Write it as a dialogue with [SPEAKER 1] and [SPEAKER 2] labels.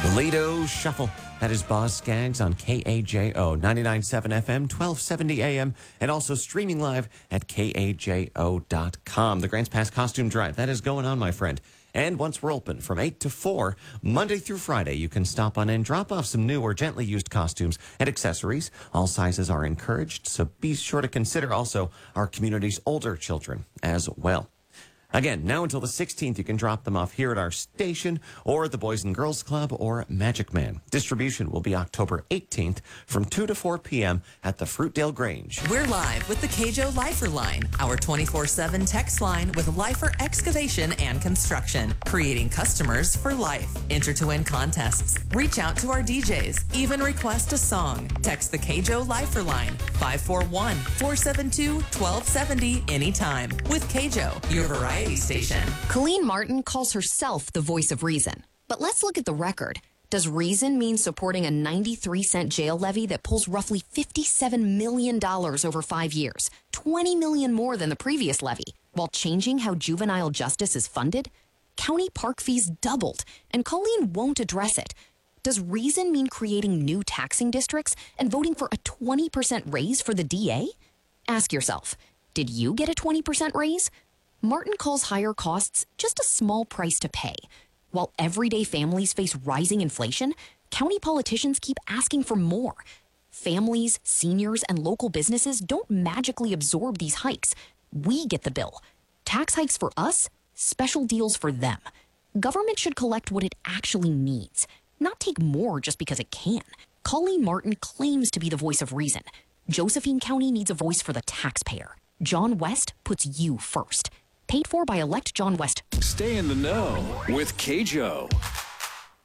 [SPEAKER 1] Lido Shuffle. That is Boz Skaggs on KAJO 99.7 FM, 1270 AM, and also streaming live at KAJO.com. The Grants Pass Costume Drive, that is going on, my friend. And once we're open from 8 to 4, Monday through Friday, you can stop on and drop off some new or gently used costumes and accessories. All sizes are encouraged, so be sure to consider also our community's older children as well. Again, now until the 16th, you can drop them off here at our station or the Boys and Girls Club or Magic Man. Distribution will be October 18th from 2 to 4 p.m. at the Fruitdale Grange.
[SPEAKER 2] We're live with the KJO Lifer Line, our 24/7 text line with Lifer Excavation and Construction, creating customers for life. Enter to win contests. Reach out to our DJs. Even request a song. Text the KJO Lifer Line, 541-472-1270 anytime. With KJO, your variety station.
[SPEAKER 3] Colleen Martin calls herself the voice of reason. But let's look at the record. Does reason mean supporting a 93-cent jail levy that pulls roughly $57 million over 5 years, $20 million more than the previous levy, while changing how juvenile justice is funded? County park fees doubled, and Colleen won't address it. Does reason mean creating new taxing districts and voting for a 20% raise for the DA? Ask yourself, did you get a 20% raise? Martin calls higher costs just a small price to pay. While everyday families face rising inflation, county politicians keep asking for more. Families, seniors, and local businesses don't magically absorb these hikes. We get the bill. Tax hikes for us, special deals for them. Government should collect what it actually needs, not take more just because it can. Colleen Martin claims to be the voice of reason. Josephine County needs a voice for the taxpayer. John West puts you first. Paid for by Elect John West.
[SPEAKER 4] Stay in the know with KJO.